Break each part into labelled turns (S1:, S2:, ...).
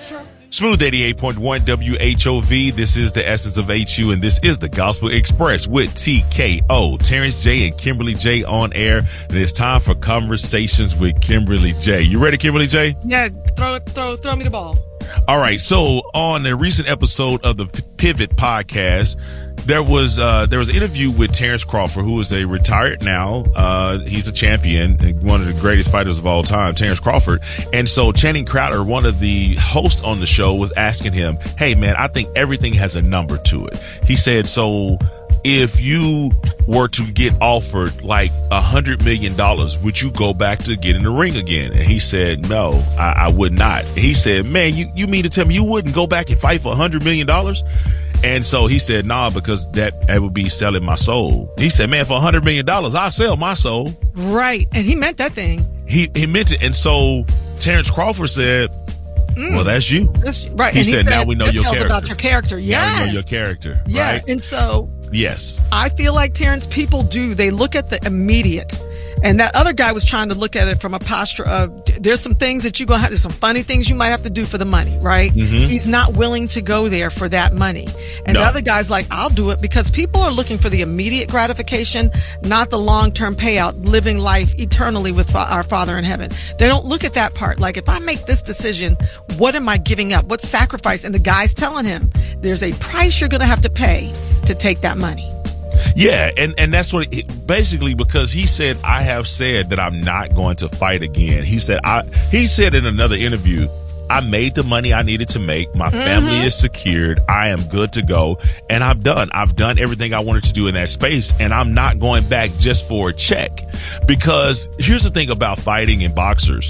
S1: Smooth 88.1 WHOV. This is the Essence of HU, and this is the Gospel Express with TKO, Terrence J and Kimberly J on air. And it's time for Conversations with Kimberly J. You ready, Kimberly J?
S2: Yeah, throw me the ball.
S1: All right. So on a recent episode of the Pivot podcast, there was an interview with Terrence Crawford, who is a retired now. He's a champion, one of the greatest fighters of all time, Terrence Crawford. And so Channing Crowder, one of the hosts on the show, was asking him, hey man, I think everything has a number to it. He said, so if you were to get offered like $100 million, would you go back to get in the ring again? And he said, no, I would not. He said, man, you mean to tell me you wouldn't go back and fight for $100 million? And so he said, nah, because that would be selling my soul. He said, man, for $100 million, I'll sell my soul.
S2: Right. And he meant that thing.
S1: He meant it. And so Terrence Crawford said, well, that's you.
S2: That's right.
S1: He
S2: and
S1: said, now we know your character.
S2: About your character. Yes.
S1: Now we know your character.
S2: Yeah.
S1: Right?
S2: And so
S1: yes,
S2: I feel like, Terrence, people they look at the immediate. And that other guy was trying to look at it from a posture of, there's some things that there's some funny things you might have to do for the money, right? Mm-hmm. He's not willing to go there for that money. And the other guy's like, I'll do it, because people are looking for the immediate gratification, not the long-term payout, living life eternally with our Father in heaven. They don't look at that part. Like, if I make this decision, what am I giving up? What sacrifice? And the guy's telling him, there's a price you're going to have to pay to take that money.
S1: Yeah, and that's what basically, because he said, I have said that I'm not going to fight again. He said in another interview, I made the money I needed to make. My family is secured. I am good to go. And I've done everything I wanted to do in that space. And I'm not going back just for a check. Because here's the thing about fighting and boxers.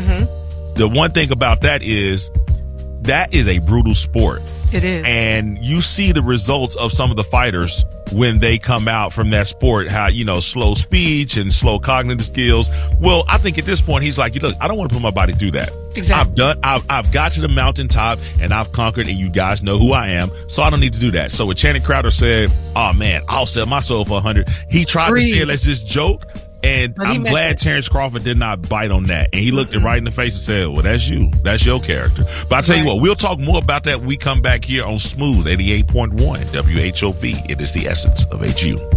S1: The one thing about that is a brutal sport.
S2: It is.
S1: And you see the results of some of the fighters when they come out from that sport, how, slow speech and slow cognitive skills. Well, I think at this point, he's like, look, I don't want to put my body through that.
S2: Exactly.
S1: I've got to the mountaintop and I've conquered, and you guys know who I am. So I don't need to do that. So when Channing Crowder said, oh man, I'll sell my soul for 100. He tried to say, let's just joke. And I'm glad Terrence Crawford did not bite on that. And he looked it right in the face and said, well, that's you. That's your character. But I tell you what, we'll talk more about that when we come back here on Smooth 88.1 WHOV. It is the Essence of HU.